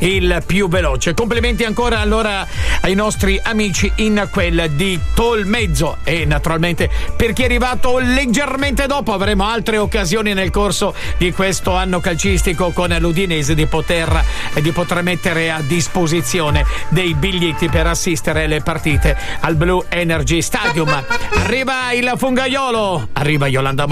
il più veloce. Complimenti ancora allora ai nostri amici in quel di Tolmezzo, e naturalmente per chi è arrivato leggermente dopo avremo altre occasioni nel corso di questo anno calcistico con l'Udinese di poter mettere a disposizione dei biglietti per assistere alle partite al Blue Energy Stadium. Arriva il fungaiolo, arriva Yolanda